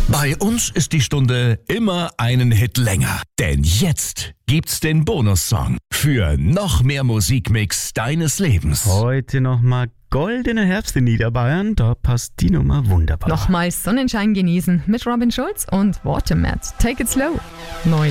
Bei uns ist die Stunde immer einen Hit länger. Denn jetzt gibt's den Bonussong für noch mehr Musikmix deines Lebens. Heute nochmal goldener Herbst in Niederbayern. Da passt die Nummer wunderbar. Nochmal Sonnenschein genießen mit Robin Schulz und Watermat. Take it slow. Neu